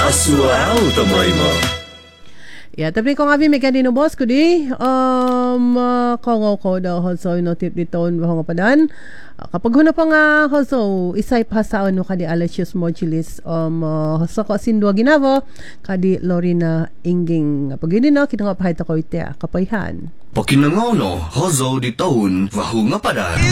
Asuao tamay mo. Ya, tapi kung abi may kanino boss ko di, kongaw ko daw also no tip dito bahong padan. Kapag huna pa nga also isay pasaon no kadi Alicius Modulis so ko sindwa ginavo kadi Lorena Inging. Pag yun no kita nga pahita ko ite kapayhan. Pakinangaw no, hozo di taon, wahunga padan.